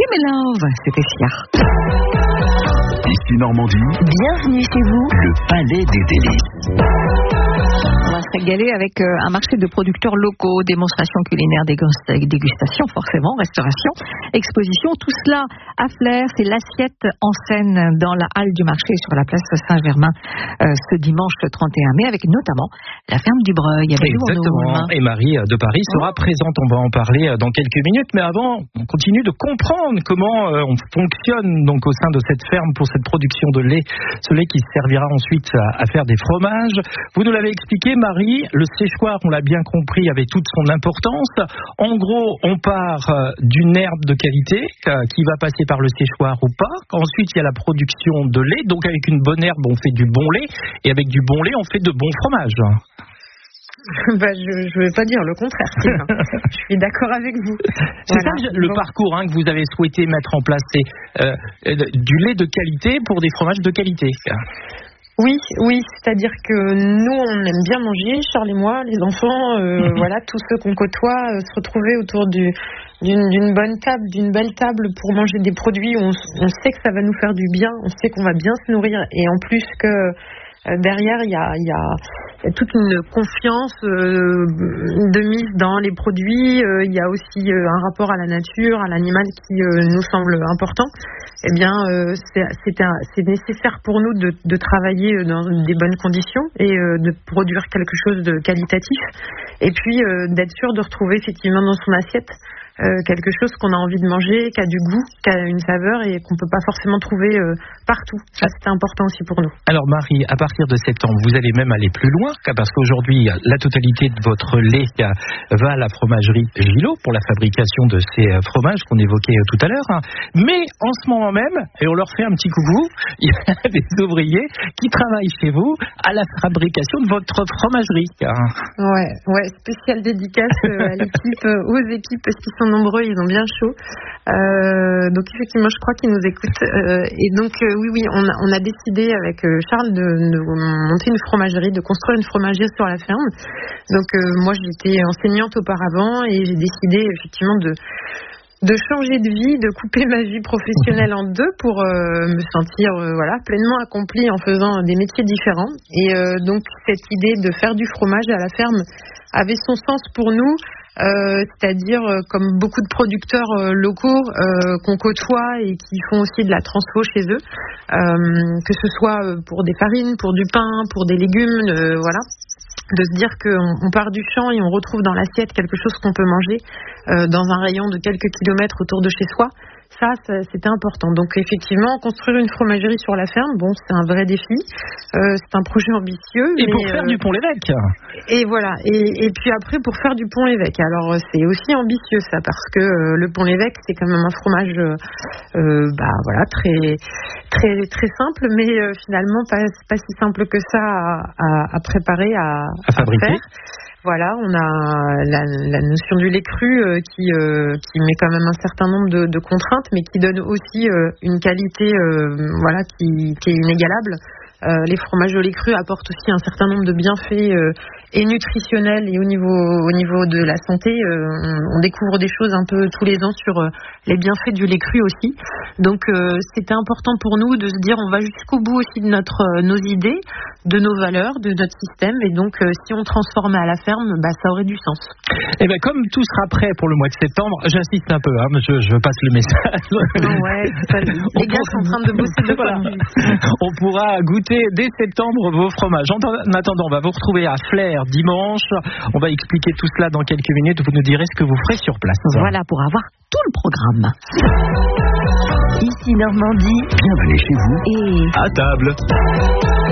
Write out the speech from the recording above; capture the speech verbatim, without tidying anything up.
Give me love, c'était Sia. Ici Normandie. Bienvenue chez vous. Le Palais des Délices. On va se régaler avec un marché de producteurs locaux, démonstrations culinaires, dégustation forcément, restauration, exposition, tout cela à Flers. C'est l'assiette en scène dans la halle du marché sur la place Saint-Germain euh, ce dimanche trente et un mai, avec notamment la ferme du Breuil. Exactement. Et Marie de Paris sera oh. présente, on va en parler dans quelques minutes, mais avant, on continue de comprendre comment euh, on fonctionne donc au sein de cette ferme pour cette production de lait, ce lait qui servira ensuite à, à faire des fromages. Vous nous l'avez expliqué, Marie, le séchoir, on l'a bien compris, avait toute son importance. En gros, on part d'une herbe de qualité euh, qui va passer par le séchoir ou pas. Ensuite, il y a la production de lait. Donc, avec une bonne herbe, on fait du bon lait. Et avec du bon lait, on fait de bons fromages. Bah, je ne vais pas dire le contraire. Je suis d'accord avec vous. C'est voilà. ça le bon. parcours hein, que vous avez souhaité mettre en place. C'est euh, du lait de qualité pour des fromages de qualité. Oui, oui, c'est-à-dire que nous, on aime bien manger, Charles et moi, les enfants, euh, voilà, tous ceux qu'on côtoie, euh, se retrouver autour du, d'une, d'une bonne table, d'une belle table pour manger des produits où on, on sait que ça va nous faire du bien, on sait qu'on va bien se nourrir, et en plus que euh, derrière, il y a, y, a, y a toute une confiance euh, de mise dans les produits, il euh, y a aussi euh, un rapport à la nature, à l'animal qui euh, nous semble important. Eh bien, euh, c'est, c'est, un, c'est nécessaire pour nous de, de travailler dans des bonnes conditions et euh, de produire quelque chose de qualitatif. Et puis, euh, d'être sûr de retrouver effectivement dans son assiette euh, quelque chose qu'on a envie de manger, qui a du goût, qui a une saveur et qu'on ne peut pas forcément trouver euh, partout. Ça, c'était important aussi pour nous. Alors, Marie, à partir de septembre, vous allez même aller plus loin, parce qu'aujourd'hui, la totalité de votre lait va à la fromagerie Gillot pour la fabrication de ces fromages qu'on évoquait tout à l'heure. Mais en ce moment même, et on leur fait un petit coucou, il y a des ouvriers qui travaillent chez vous à la fabrication de votre fromagerie. Ouais, ouais, spéciale dédicace à l'équipe, aux équipes, parce qu'ils sont nombreux, ils ont bien chaud. Euh, donc effectivement, je crois qu'ils nous écoutent. Euh, et donc euh, oui, oui, on a, on a décidé avec Charles de, de monter une fromagerie, de construire une fromagerie sur la ferme. Donc euh, moi, j'étais enseignante auparavant et j'ai décidé effectivement de de changer de vie, de couper ma vie professionnelle en deux pour euh, me sentir euh, voilà pleinement accomplie en faisant des métiers différents. Et euh, donc cette idée de faire du fromage à la ferme avait son sens pour nous. Euh, c'est-à-dire euh, comme beaucoup de producteurs euh, locaux euh, qu'on côtoie et qui font aussi de la transfo chez eux, euh, que ce soit pour des farines, pour du pain, pour des légumes, euh, voilà, de se dire qu'on on part du champ et on retrouve dans l'assiette quelque chose qu'on peut manger euh, dans un rayon de quelques kilomètres autour de chez soi. Ça, ça, c'était important. Donc effectivement, construire une fromagerie sur la ferme, bon, c'est un vrai défi. Euh, c'est un projet ambitieux. Et mais, pour faire euh, du Pont-l'Évêque. Et voilà. Et, et puis après, pour faire du Pont-l'Évêque. Alors c'est aussi ambitieux ça, parce que euh, le Pont-l'Évêque, c'est quand même un fromage, euh, bah voilà, très, très, très simple, mais euh, finalement pas, pas si simple que ça à, à, à préparer, à, à fabriquer. À faire. Voilà, on a la, la notion du lait cru euh, qui, euh, qui met quand même un certain nombre de, de contraintes, mais qui donne aussi euh, une qualité euh, voilà, qui, qui est inégalable. Euh, les fromages au lait cru apportent aussi un certain nombre de bienfaits euh, et nutritionnels, et au niveau, au niveau de la santé, euh, on, on découvre des choses un peu tous les ans sur euh, les bienfaits du lait cru aussi. Donc euh, c'était important pour nous de se dire on va jusqu'au bout aussi de notre, euh, nos idées, de nos valeurs, de notre système, et donc euh, si on transformait à la ferme, bah, ça aurait du sens. Et bien comme tout sera prêt pour le mois de septembre, j'insiste un peu, hein, je, je passe le message. Non, ouais, ça, les gars sont en train de bosser de voilà. On pourra goûter dès septembre vos fromages. En attendant, on va vous retrouver à Flers dimanche. On va expliquer tout cela dans quelques minutes. Vous nous direz ce que vous ferez sur place. Voilà pour avoir tout le programme. Ici Normandie. Bienvenue chez vous. Et à table.